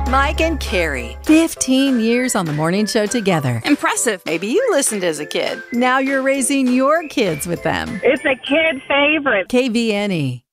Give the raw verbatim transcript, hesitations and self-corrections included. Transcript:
Mike and Carrie. fifteen years on the morning show together. Impressive. Maybe you listened as a kid. Now you're raising your kids with them. It's a kid favorite. K V N E.